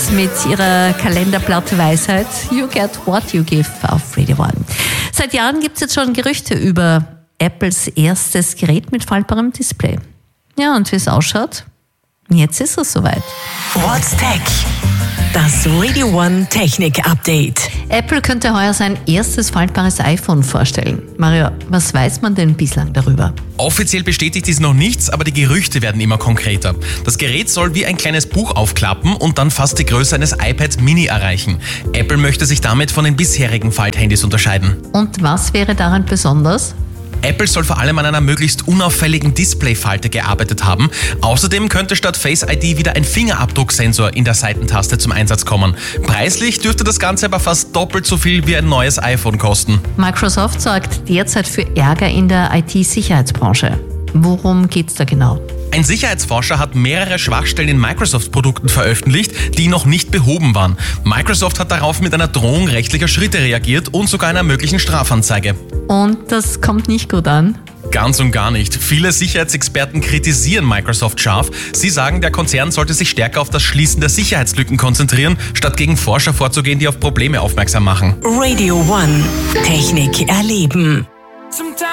mit ihrer Kalenderplatte Weisheit You Get What You Give auf Radio One. Seit Jahren gibt es jetzt schon Gerüchte über Apples erstes Gerät mit faltbarem Display. Ja, und wie es ausschaut, jetzt ist es soweit. What's Tech? Das Radio One Technik Update. Apple könnte heuer sein erstes faltbares iPhone vorstellen. Mario, was weiß man denn bislang darüber? Offiziell bestätigt ist noch nichts, aber die Gerüchte werden immer konkreter. Das Gerät soll wie ein kleines Buch aufklappen und dann fast die Größe eines iPad Mini erreichen. Apple möchte sich damit von den bisherigen Falthandys unterscheiden. Und was wäre daran besonders? Apple soll vor allem an einer möglichst unauffälligen Displayfalte gearbeitet haben. Außerdem könnte statt Face ID wieder ein Fingerabdrucksensor in der Seitentaste zum Einsatz kommen. Preislich dürfte das Ganze aber fast doppelt so viel wie ein neues iPhone kosten. Microsoft sorgt derzeit für Ärger in der IT-Sicherheitsbranche. Worum geht's da genau? Ein Sicherheitsforscher hat mehrere Schwachstellen in Microsoft-Produkten veröffentlicht, die noch nicht behoben waren. Microsoft hat darauf mit einer Drohung rechtlicher Schritte reagiert und sogar einer möglichen Strafanzeige. Und das kommt nicht gut an? Ganz und gar nicht. Viele Sicherheitsexperten kritisieren Microsoft scharf. Sie sagen, der Konzern sollte sich stärker auf das Schließen der Sicherheitslücken konzentrieren, statt gegen Forscher vorzugehen, die auf Probleme aufmerksam machen. Radio One Technik erleben.